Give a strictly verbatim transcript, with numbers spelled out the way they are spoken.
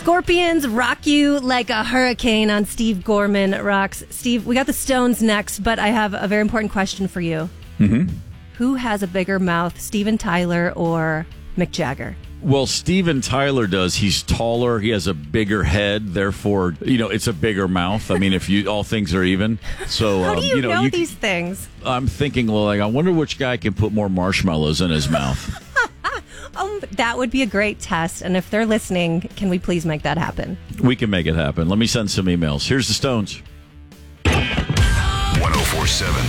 Scorpions rock you like a hurricane on Steve Gorman Rocks. Steve, we got the Stones next, but I have a very important question for you. Mm-hmm. Who has a bigger mouth, Steven Tyler or Mick Jagger? Well, Steven Tyler does. He's taller. He has a bigger head. Therefore, you know, it's a bigger mouth. I mean, if you all things are even. So, How um, do you, you know, know you, these things? I'm thinking, well, like, I wonder which guy can put more marshmallows in his mouth. Um, that would be a great test. And if they're listening, can we please make that happen? We can make it happen. Let me send some emails. Here's the Stones. one oh four point seven